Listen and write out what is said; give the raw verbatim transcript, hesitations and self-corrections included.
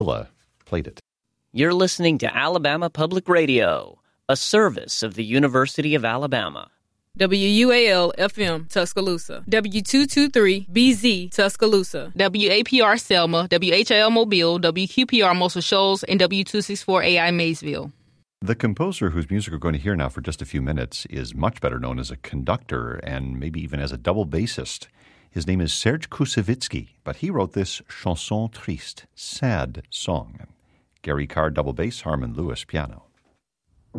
played it. You're listening to Alabama Public Radio, a service of the University of Alabama. W U A L F M Tuscaloosa, W two twenty-three B Z Tuscaloosa, W A P R Selma, W H L Mobile, W Q P R Muscle Shoals, and W two sixty-four A I Maysville. The composer whose music we're going to hear now for just a few minutes is much better known as a conductor and maybe even as a double bassist. His name is Serge Koussevitzky, but he wrote this chanson triste, sad song. Gary Carr, double bass, Harmon Lewis, piano.